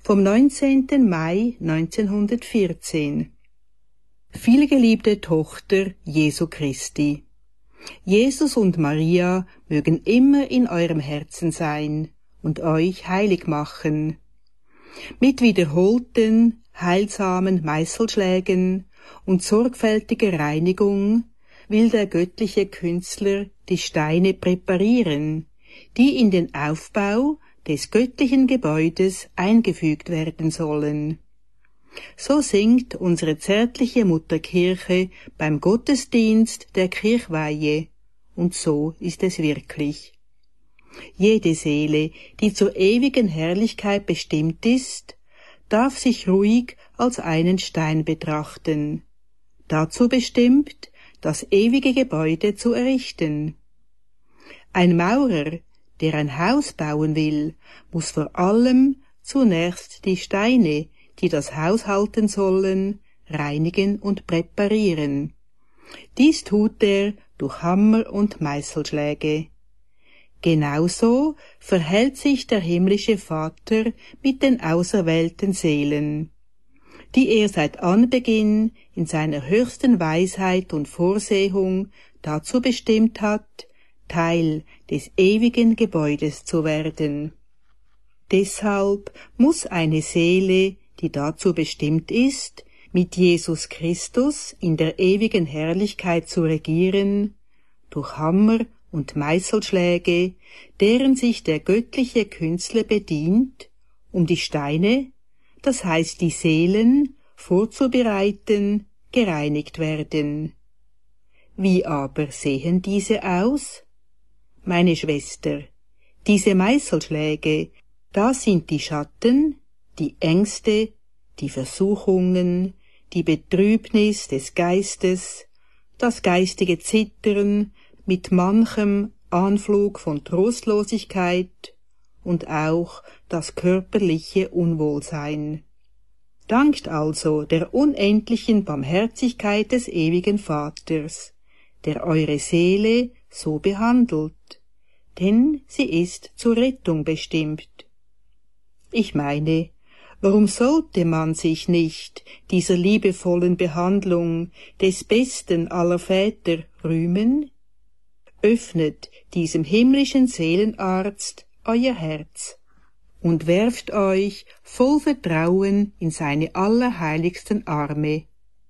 vom 19. Mai 1914. Vielgeliebte Tochter Jesu Christi. Jesus und Maria mögen immer in eurem Herzen sein und euch heilig machen. Mit wiederholten, heilsamen Meißelschlägen und sorgfältiger Reinigung will der göttliche Künstler die Steine präparieren, die in den Aufbau des göttlichen Gebäudes eingefügt werden sollen. So singt unsere zärtliche Mutterkirche beim Gottesdienst der Kirchweihe, und so ist es wirklich. Jede Seele, die zur ewigen Herrlichkeit bestimmt ist, darf sich ruhig als einen Stein betrachten, dazu bestimmt, das ewige Gebäude zu errichten. Ein Maurer, der ein Haus bauen will, muss vor allem zunächst die Steine, die das Haus halten sollen, reinigen und präparieren. Dies tut er durch Hammer und Meißelschläge. Genauso verhält sich der himmlische Vater mit den auserwählten Seelen, die er seit Anbeginn in seiner höchsten Weisheit und Vorsehung dazu bestimmt hat, Teil des ewigen Gebäudes zu werden. Deshalb muss eine Seele, die dazu bestimmt ist, mit Jesus Christus in der ewigen Herrlichkeit zu regieren, durch Hammer und Meißelschläge, deren sich der göttliche Künstler bedient, um die Steine, das heißt die Seelen, vorzubereiten, gereinigt werden. Wie aber sehen diese aus? Meine Schwester, diese Meißelschläge, da sind die Schatten, die Ängste, die Versuchungen, die Betrübnis des Geistes, das geistige Zittern mit manchem Anflug von Trostlosigkeit und auch das körperliche Unwohlsein. Dankt also der unendlichen Barmherzigkeit des ewigen Vaters, der eure Seele so behandelt, denn sie ist zur Rettung bestimmt. Ich meine, warum sollte man sich nicht dieser liebevollen Behandlung des besten aller Väter rühmen? Öffnet diesem himmlischen Seelenarzt euer Herz und werft euch voll Vertrauen in seine allerheiligsten Arme.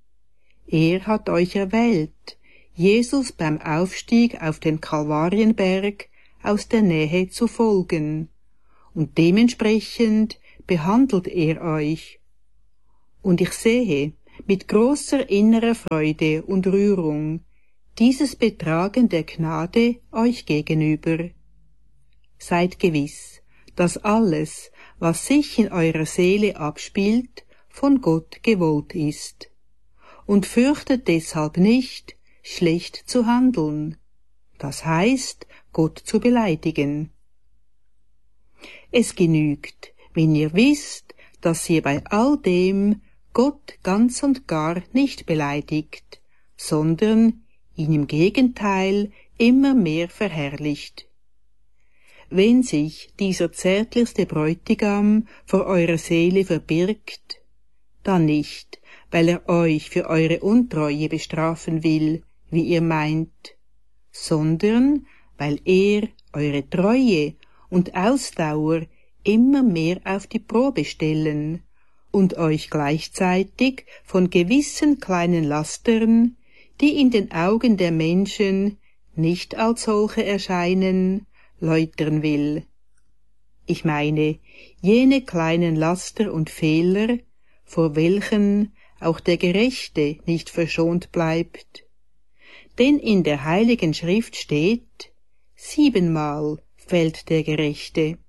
Er hat euch erwählt, Jesus beim Aufstieg auf den Kalvarienberg aus der Nähe zu folgen, und dementsprechend behandelt er euch. Und ich sehe mit großer innerer Freude und Rührung dieses Betragen der Gnade euch gegenüber. Seid gewiss, dass alles, was sich in eurer Seele abspielt, von Gott gewollt ist. Und fürchtet deshalb nicht, schlecht zu handeln, das heißt, Gott zu beleidigen. Es genügt, wenn ihr wisst, dass ihr bei all dem Gott ganz und gar nicht beleidigt, sondern ihn im Gegenteil immer mehr verherrlicht. Wenn sich dieser zärtlichste Bräutigam vor eurer Seele verbirgt, dann nicht, weil er euch für eure Untreue bestrafen will, wie ihr meint, sondern weil er eure Treue und Ausdauer immer mehr auf die Probe stellen und euch gleichzeitig von gewissen kleinen Lastern, die in den Augen der Menschen nicht als solche erscheinen, läutern will. Ich meine, jene kleinen Laster und Fehler, vor welchen auch der Gerechte nicht verschont bleibt. Denn in der Heiligen Schrift steht, 7-mal fällt der Gerechte.